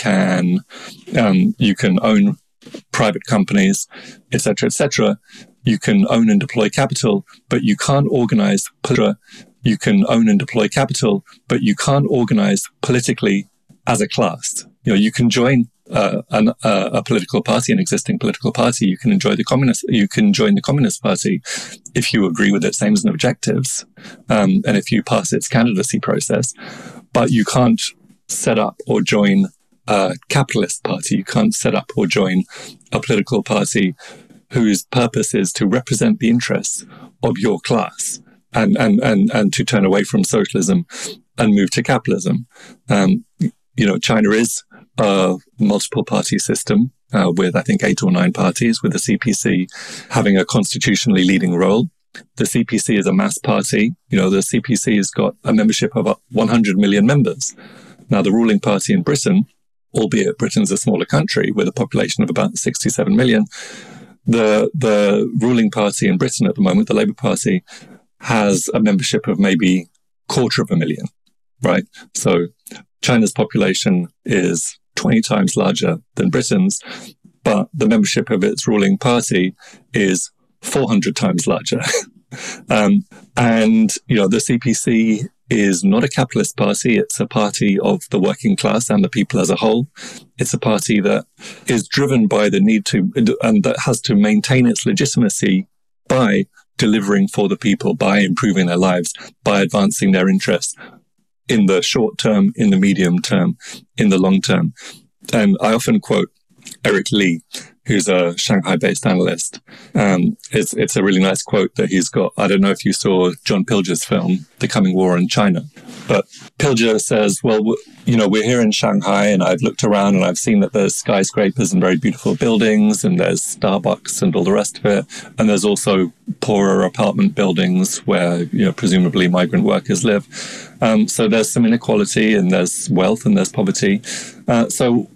can own private companies, etc., etc. You can own and deploy capital, but you can't organize. You can own and deploy capital, but you can't organize politically as a class. You can join a political party, an existing political party. You can join the Communist Party if you agree with its aims and objectives, and if you pass its candidacy process. But you can't set up or join a capitalist party. You can't set up or join a political party whose purpose is to represent the interests of your class and to turn away from socialism and move to capitalism. China is a multiple party system with, I think, 8 or 9 parties, with the CPC having a constitutionally leading role. The CPC is a mass party. The CPC has got a membership of 100 million members. Now, the ruling party in Britain, albeit Britain's a smaller country with a population of about 67 million, the ruling party in Britain at the moment, the Labour Party, has a membership of maybe 250,000, right? So China's population is 20 times larger than Britain's, but the membership of its ruling party is 400 times larger. The CPC is not a capitalist party. It's a party of the working class and the people as a whole. It's a party that is driven by the need to, and that has to maintain its legitimacy by delivering for the people, by improving their lives, by advancing their interests in the short term, in the medium term, in the long term. And I often quote Eric Lee, who's a Shanghai-based analyst. It's a really nice quote that he's got. I don't know if you saw John Pilger's film, The Coming War in China, but Pilger says, well, we're here in Shanghai and I've looked around and I've seen that there's skyscrapers and very beautiful buildings and there's Starbucks and all the rest of it. And there's also poorer apartment buildings where, presumably migrant workers live. So there's some inequality and there's wealth and there's poverty. So